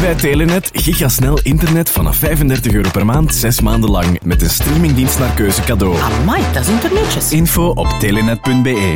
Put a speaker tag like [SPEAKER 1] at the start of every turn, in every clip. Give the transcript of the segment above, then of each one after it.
[SPEAKER 1] bij Telenet gigasnel internet vanaf €35 per maand, 6 maanden lang. Met een streamingdienst naar keuze cadeau.
[SPEAKER 2] Amai, dat is internetjes.
[SPEAKER 1] Info op telenet.be.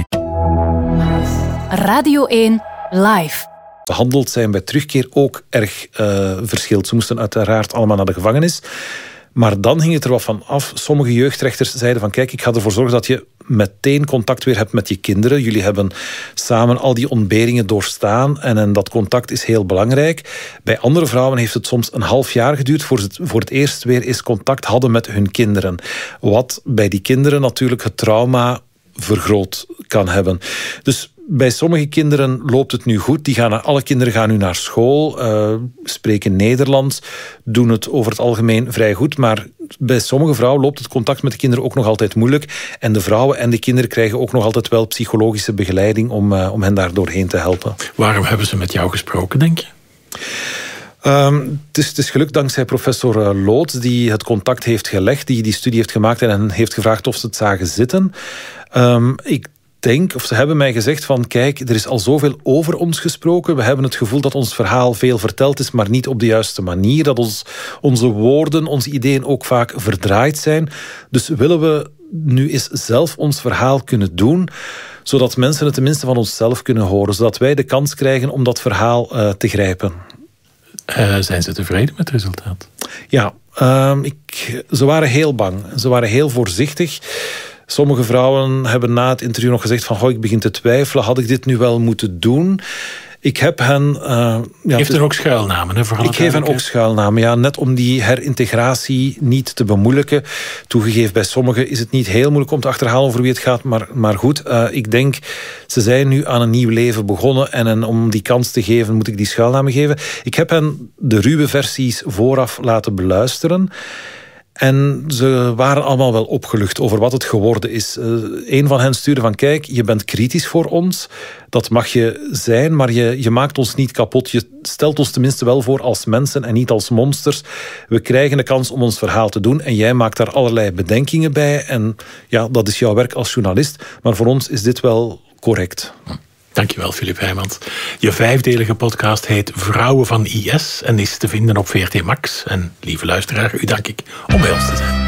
[SPEAKER 2] Radio 1 Live.
[SPEAKER 3] Behandeld zijn bij terugkeer ook erg verschilt. Ze moesten uiteraard allemaal naar de gevangenis. Maar dan hing het er wat van af. Sommige jeugdrechters zeiden van kijk, ik ga ervoor zorgen dat je meteen contact weer hebt met je kinderen. Jullie hebben samen al die ontberingen doorstaan en dat contact is heel belangrijk. Bij andere vrouwen heeft het soms een half jaar geduurd voor ze voor het eerst weer eens contact hadden met hun kinderen. Wat bij die kinderen natuurlijk het trauma vergroot kan hebben. Dus bij sommige kinderen loopt het nu goed. Alle kinderen gaan nu naar school, spreken Nederlands, doen het over het algemeen vrij goed. Maar bij sommige vrouwen loopt het contact met de kinderen ook nog altijd moeilijk. En de vrouwen en de kinderen krijgen ook nog altijd wel psychologische begeleiding om hen daar doorheen te helpen.
[SPEAKER 4] Waarom hebben ze met jou gesproken, denk je?
[SPEAKER 3] Het is gelukt dankzij professor Loots, die het contact heeft gelegd, die studie heeft gemaakt en hen heeft gevraagd of ze het zagen zitten. Ze hebben mij gezegd van kijk, er is al zoveel over ons gesproken. We hebben het gevoel dat ons verhaal veel verteld is, maar niet op de juiste manier. Dat onze woorden, onze ideeën ook vaak verdraaid zijn. Dus willen we nu eens zelf ons verhaal kunnen doen, zodat mensen het tenminste van onszelf kunnen horen. Zodat wij de kans krijgen om dat verhaal te grijpen.
[SPEAKER 4] Zijn ze tevreden met het resultaat?
[SPEAKER 3] Ja, ze waren heel bang. Ze waren heel voorzichtig. Sommige vrouwen hebben na het interview nog gezegd van ik begin te twijfelen, had ik dit nu wel moeten doen? Ik heb hen...
[SPEAKER 4] Heeft er ook schuilnamen?
[SPEAKER 3] Ik geef hen ook schuilnamen, net om die herintegratie niet te bemoeilijken. Toegegeven, bij sommigen is het niet heel moeilijk om te achterhalen over wie het gaat, maar goed, ik denk, ze zijn nu aan een nieuw leven begonnen en om die kans te geven, moet ik die schuilnamen geven. Ik heb hen de ruwe versies vooraf laten beluisteren. En ze waren allemaal wel opgelucht over wat het geworden is. Een van hen stuurde van kijk, je bent kritisch voor ons. Dat mag je zijn, maar je maakt ons niet kapot. Je stelt ons tenminste wel voor als mensen en niet als monsters. We krijgen de kans om ons verhaal te doen en jij maakt daar allerlei bedenkingen bij. En ja, dat is jouw werk als journalist. Maar voor ons is dit wel correct.
[SPEAKER 4] Dankjewel, Filip Heijmans. Je 5-delige podcast heet Vrouwen van IS en is te vinden op VRT Max. En lieve luisteraar, u dank ik om bij ons te zijn.